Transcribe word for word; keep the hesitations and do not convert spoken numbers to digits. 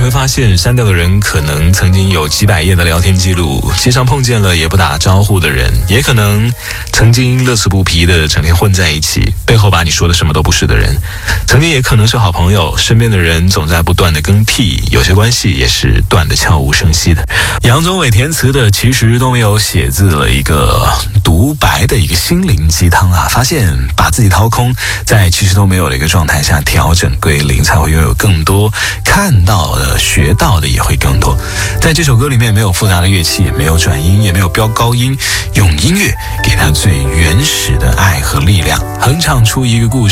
会发现删掉的人可能曾经有几百页的聊天记录，街上碰见了也不打招呼的人，也可能曾经乐此不疲的整天混在一起，背后把你说的什么都不是的人，曾经也可能是好朋友，身边的人总在不断的更替，有些关系也是断得悄无声息的。杨宗纬填词的其实都没有写字了一个独白的一个心灵鸡汤啊，发现把自己掏空，在其实都没有的一个状态下调整归零，才会拥有更多，看到的学到的也会更多。在这首歌里面没有复杂的乐器，也没有转音，也没有飙高音，用音乐给他最原始的爱和力量，哼唱出一个故事。